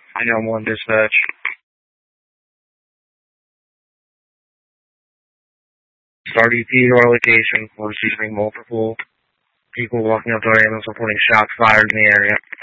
911 dispatch. Start EP to our location. We're receiving multiple people walking up to our ambulance reporting shots fired in the area.